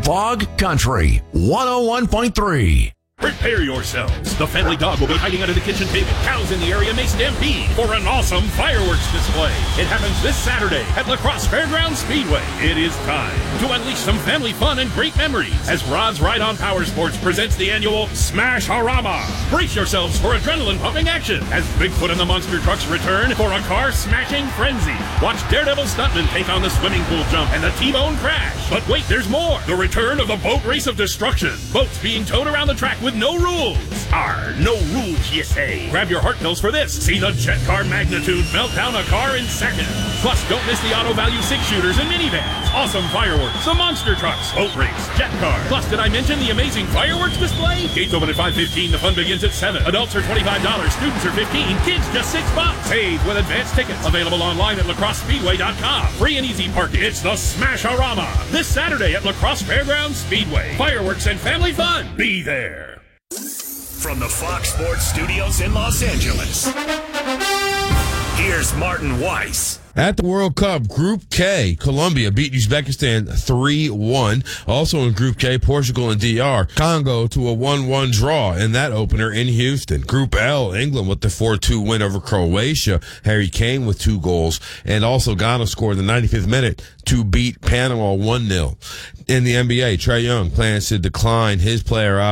Bog Country 101.3. Prepare yourselves. The family dog will be hiding under the kitchen table. Cows in the area may stampede for an awesome fireworks display. It happens this Saturday at La Crosse Fairgrounds Speedway. It is time to unleash some family fun and great memories as Rod's Ride on Power Sports presents the annual Smash-A-Rama. Brace yourselves for adrenaline-pumping action as Bigfoot and the monster trucks return for a car-smashing frenzy. Watch Daredevil stuntmen take on the swimming pool jump and the T-bone crash. But wait, there's more. The return of the Boat Race of Destruction. Boats being towed around the track with no rules. No rules, you say. Grab your heart pills for this. See the jet car magnitude melt down a car in seconds. Plus, don't miss the auto value 6-shooters and minivans. Awesome fireworks, the monster trucks, boat race, jet car. Plus, did I mention the amazing fireworks display? Gates open at 5:15. The fun begins at 7. Adults are $25. Students are $15. Kids just $6. Save with advanced tickets. Available online at lacrossespeedway.com. Free and easy parking. It's the Smash-A-Rama. This Saturday at La Crosse Fairgrounds Speedway. Fireworks and family fun. Be there. From the Fox Sports Studios in Los Angeles, here's Martin Weiss. At the World Cup, Group K, Colombia beat Uzbekistan 3-1. Also in Group K, Portugal and DR Congo to a 1-1 draw in that opener in Houston. Group L, England with the 4-2 win over Croatia. Harry Kane with 2 goals. And also Ghana scored in the 95th minute to beat Panama 1-0. In the NBA, Trae Young plans to decline his player